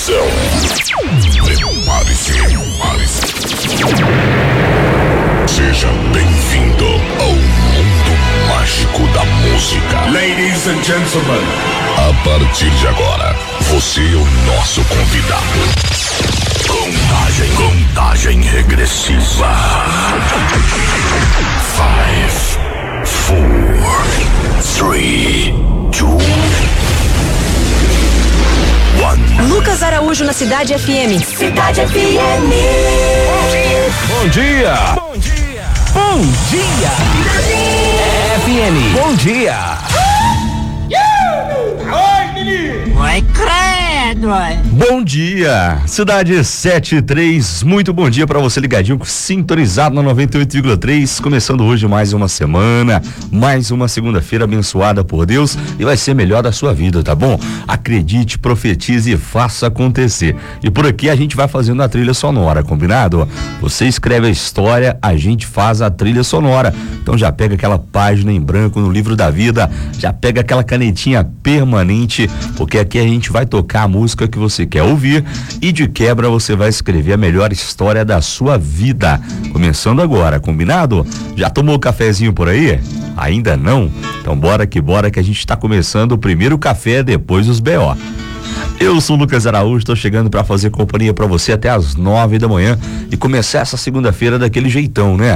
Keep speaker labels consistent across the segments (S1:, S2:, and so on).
S1: Atenção. Prepare-se. Seja bem-vindo ao mundo mágico da música.
S2: Ladies and gentlemen,
S1: a partir de agora, você é o nosso convidado. Contagem regressiva. 5, 4, 3, 2, 1.
S3: Lucas Araújo na Cidade FM.
S4: Cidade FM.
S5: Bom dia.
S3: FM.
S5: Bom dia.
S2: oi, menino!
S4: Vai credo, ué.
S5: Bom dia, Cidade 73, muito bom dia pra você ligadinho, sintonizado na 98,3, começando hoje mais uma semana, mais uma segunda-feira abençoada por Deus e vai ser melhor da sua vida, tá bom? Acredite, profetize e faça acontecer. E por aqui a gente vai fazendo a trilha sonora, combinado? Você escreve a história, a gente faz a trilha sonora. Então já pega aquela página em branco no livro da vida, já pega aquela canetinha permanente, porque aqui a gente vai tocar a música que você quer ouvir e de quebra você vai escrever a melhor história da sua vida. Começando agora, combinado? Já tomou cafezinho por aí? Ainda não? Então bora que a gente tá começando o primeiro café depois dos B.O. Eu sou o Lucas Araújo, tô chegando para fazer companhia para você até as 9 da manhã e começar essa segunda-feira daquele jeitão, né?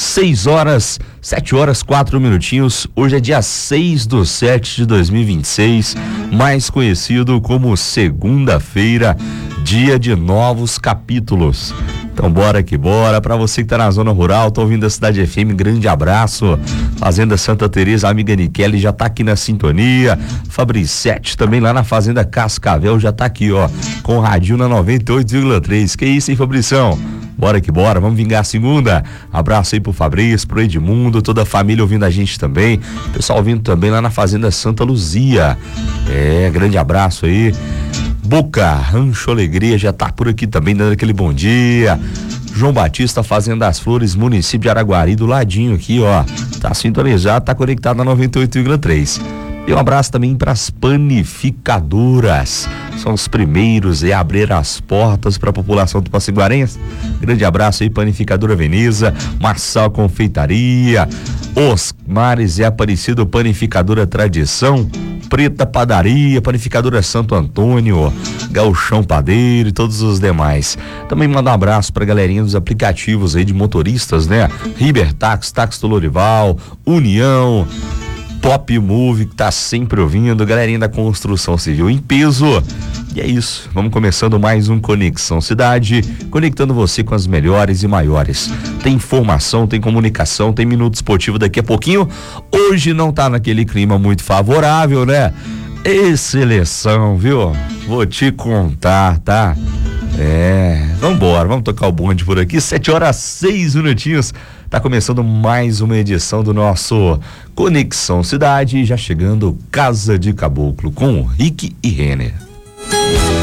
S5: 7 horas 4 minutinhos, hoje é dia 6/7 de 2026, mais conhecido como segunda-feira, dia de novos capítulos. Então bora que bora, pra você que tá na zona rural, tô ouvindo a Cidade FM, grande abraço. Fazenda Santa Teresa, a amiga Niquele já tá aqui na sintonia. Fabricete também lá na Fazenda Cascavel já tá aqui, ó, com o radinho na 98,3. Que isso, hein, Fabrição? Bora que bora, vamos vingar a segunda. Abraço aí pro Fabrício, pro Edmundo, toda a família ouvindo a gente também. Pessoal ouvindo também lá na Fazenda Santa Luzia. Grande abraço aí. Boca, Rancho Alegria já tá por aqui também, dando aquele bom dia. João Batista, Fazenda das Flores, município de Araguari, do ladinho aqui, ó. Tá sintonizado, tá conectado na 98,3. E um abraço também para as panificadoras. São os primeiros a abrir as portas para a população do Passaguarense. Grande abraço aí, Panificadora Veneza, Marçal Confeitaria, Osmares e Aparecido Panificadora Tradição, Preta Padaria, Panificadora Santo Antônio, Gauchão Padeiro e todos os demais. Também manda um abraço pra galerinha dos aplicativos aí de motoristas, né? Ribertax, Táxi do Lorival, União, Pop Move, que tá sempre ouvindo, galerinha da construção civil em peso. E é isso, vamos começando mais um Conexão Cidade, conectando você com as melhores e maiores. Tem informação, tem comunicação, tem minuto esportivo daqui a pouquinho. Hoje não tá naquele clima muito favorável, né? E seleção, viu? Vou te contar, tá? Vambora, vamos tocar o bonde por aqui, 7 horas 6 minutinhos. Tá começando mais uma edição do nosso Conexão Cidade, já chegando Casa de Caboclo com Rick e Renner.